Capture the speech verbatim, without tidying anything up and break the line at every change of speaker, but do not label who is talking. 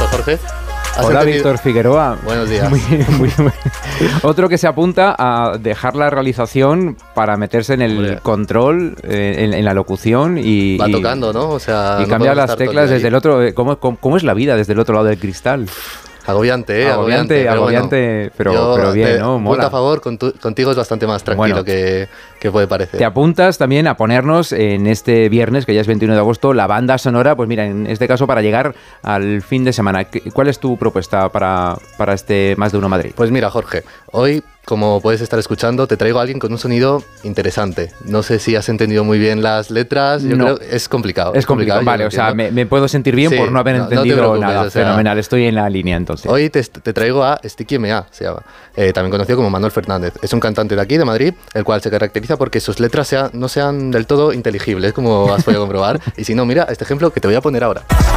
Jorge.
Hola, entendido? Víctor Figueroa.
Buenos días.
Muy, muy, muy. Otro que se apunta a dejar la realización para meterse en el Hombre. control, eh, en, en la locución y...
Va tocando, ¿no? O sea,
y
no
cambiar las teclas desde ahí. el otro... ¿Cómo, cómo, ¿Cómo es la vida desde el otro lado del cristal?
Agobiante, ¿eh?
Agobiante,
agobiante,
agobiante, pero, bueno, pero, pero bien,
te,
¿no? Mola.
Punto a favor, con tu, contigo es bastante más tranquilo bueno, que, que puede parecer.
Te apuntas también a ponernos en este viernes, que ya es veintiuno de agosto, la banda sonora, pues mira, en este caso para llegar al fin de semana. ¿Cuál es tu propuesta para, para este Más de Uno Madrid?
Pues mira, Jorge, hoy, como puedes estar escuchando, te traigo a alguien con un sonido interesante. No sé si has entendido muy bien las letras, yo no. creo que es complicado.
Es complicado, vale, o sea, me, me puedo sentir bien sí, por no haber no, entendido no nada, o sea, fenomenal, estoy en la línea entonces.
Hoy te, te traigo a Sticky M A, se llama, eh, también conocido como Manuel Fernández. Es un cantante de aquí, de Madrid, el cual se caracteriza porque sus letras sea, no sean del todo inteligibles, como has podido comprobar. Y si no, mira este ejemplo que te voy a poner ahora.